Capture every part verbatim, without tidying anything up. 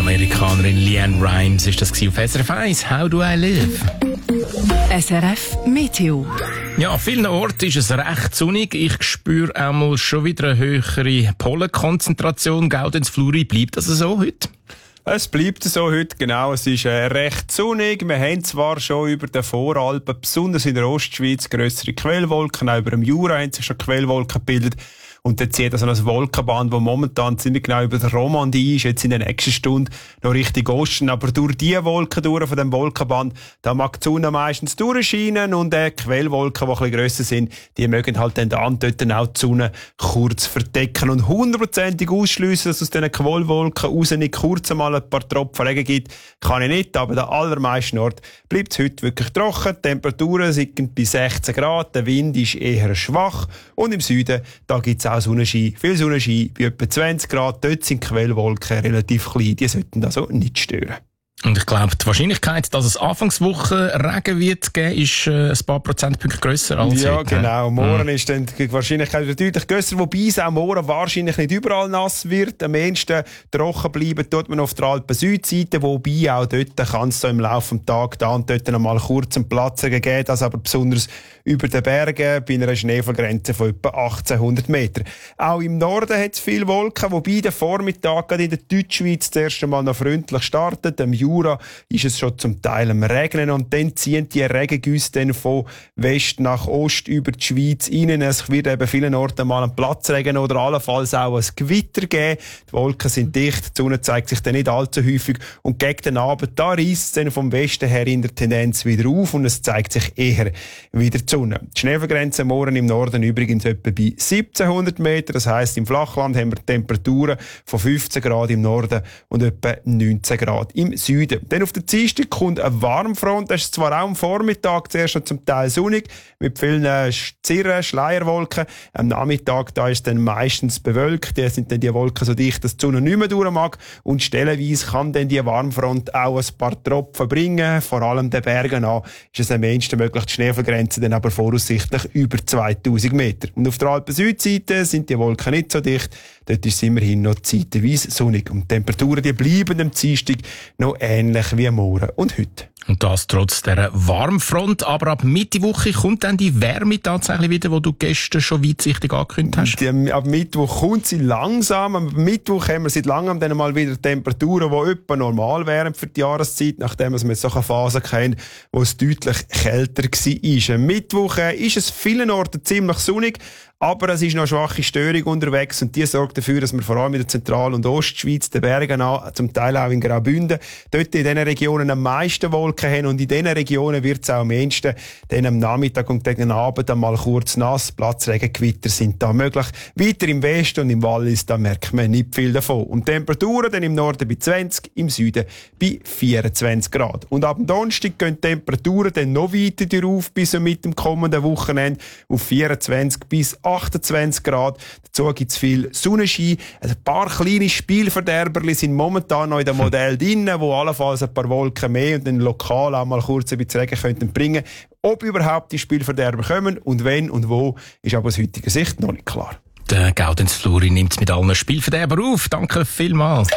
Südamerikanerin Leanne Rimes ist das auf S R F eins. How do I live? S R F Meteo. Ja, an vielen Orten ist es recht sonnig. Ich spüre einmal schon wieder eine höhere Pollenkonzentration. Gaudenz Fluri, bleibt das so heute? Es bleibt so heute, genau. Es ist äh, recht sonnig. Wir haben zwar schon über den Voralpen, besonders in der Ostschweiz, grössere Quellwolken. Auch über dem Jura haben sich schon Quellwolken gebildet. Und dann zieht also ein Wolkenband, das momentan ziemlich genau über der Romandie ist, jetzt in der nächsten Stunde noch Richtung Osten. Aber durch die Wolken durch von dem Wolkenband, da mag die Sonne meistens durchscheinen und äh, Quellwolken, die ein bisschen grösser sind, die mögen halt dann da dort auch die Sonne kurz verdecken. Und hundertprozentig ausschliessen, dass aus diesen Quellwolken raus nicht kurz einmal ein paar Tropfen Regen gibt, kann ich nicht. Aber der allermeisten Ort bleibt es heute wirklich trocken. Die Temperaturen sind bei sechzehn Grad, der Wind ist eher schwach und im Süden, da gibt es auch Sonnenschein, viel Sonnenschein, bei etwa zwanzig Grad. Dort sind die Quellwolken relativ klein, die sollten also nicht stören. Und ich glaube, die Wahrscheinlichkeit, dass es Anfangswoche Regen wird geben, ist äh, ein paar Prozentpunkte grösser als Ja, heute. genau. Morgen mhm. ist dann die Wahrscheinlichkeit deutlich grösser, wobei es auch morgen wahrscheinlich nicht überall nass wird. Am ehesten trocken bleiben tut man auf der Alpen-Südseite, wobei auch dort kann es so im Laufe des Tages da und dort noch mal kurz einen Platz geben, das aber besonders über den Bergen bei einer Schneefallgrenze von etwa achtzehnhundert Meter. Auch im Norden hat es viele Wolken, wobei der Vormittag gerade in der Deutschschweiz das erste Mal noch freundlich startet. Am Jura ist es schon zum Teil am Regnen und dann ziehen die Regengüsse dann von West nach Ost über die Schweiz rein. Es wird eben vielen Orten mal einen Platzregen oder allenfalls auch ein Gewitter geben. Die Wolken sind dicht, die Sonne zeigt sich dann nicht allzu häufig und gegen den Abend, da reisst es dann vom Westen her in der Tendenz wieder auf und es zeigt sich eher wieder die Sonne. Die Schneefallgrenze morgen im Norden übrigens etwa bei siebzehnhundert Meter. Das heisst, im Flachland haben wir Temperaturen von fünfzehn Grad im Norden und etwa neunzehn Grad im Süden. Dann auf der Dienstag kommt eine Warmfront. Das ist zwar auch am Vormittag zuerst noch zum Teil sonnig, mit vielen Zirren, Schleierwolken. Am Nachmittag da ist dann meistens bewölkt. Da sind dann die Wolken so dicht, dass die Sonne nicht mehr durch mag. Und stellenweise kann dann die Warmfront auch ein paar Tropfen bringen. Vor allem den Bergen an ist es am ehesten möglich, die Schneefallgrenze dann aber voraussichtlich über zweitausend Meter. Und auf der Alpen-Südseite sind die Wolken nicht so dicht. Dort ist es immerhin noch zeitweise sonnig. Und die Temperaturen die bleiben am Dienstag noch ähnlich wie morgen und heute. Und das trotz dieser Warmfront. Aber ab Mittwoch kommt dann die Wärme tatsächlich wieder, die du gestern schon weitsichtig angekündigt hast? Die, ab Mittwoch kommt sie langsam. Am Mittwoch haben wir seit langem dann mal wieder Temperaturen, die etwa normal wären für die Jahreszeit, nachdem wir jetzt so eine Phase kennen, wo es deutlich kälter war. Am Mittwoch äh, ist es vielen Orten ziemlich sonnig, aber es ist noch eine schwache Störung unterwegs und die sorgt dafür, dass wir vor allem in der Zentral- und Ostschweiz, den Bergen an, zum Teil auch in Graubünden, dort in diesen Regionen am meisten Wolken haben und in diesen Regionen wird es auch am ehesten dann am Nachmittag und gegen Abend einmal kurz nass, Platzregengewitter sind da möglich. Weiter im Westen und im Wallis, da merkt man nicht viel davon. Und die Temperaturen dann im Norden bei zwanzig, im Süden bei vierundzwanzig Grad. Und ab dem Donnerstag gehen die Temperaturen dann noch weiter rauf bis mit dem kommenden Wochenende auf vierundzwanzig bis achtundzwanzig Grad. Dazu gibt es viel Sonnenschein. Ein paar kleine Spielverderberli sind momentan noch in dem Modell drin, wo allenfalls ein paar Wolken mehr und dann lokal auch mal kurz ein bisschen Regen könnten bringen. Ob überhaupt die Spielverderber kommen und wenn und wo, ist aber aus heutiger Sicht noch nicht klar. Der Gaudenz Fluri nimmt es mit allen Spielverderber auf. Danke vielmals.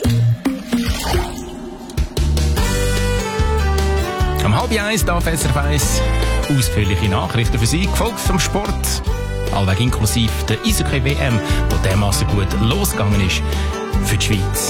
Am halb eins darf S R F eins ausführliche Nachrichten für Sie, gefolgt vom Sport. Allweg inklusive der Eishockey-W M, wo dermassen gut losgegangen ist für die Schweiz.